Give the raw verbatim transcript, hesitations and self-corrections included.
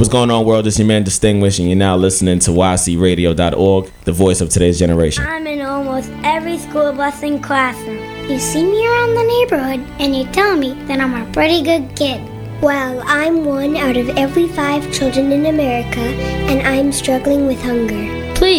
What's going on, world? It's your man Distinguished, and you're now listening to Y C radio dot org, the voice of today's generation. I'm in almost every school bus and classroom. You see me around the neighborhood, and you tell me that I'm a pretty good kid. Well, I'm one out of every five children in America, and I'm struggling with hunger.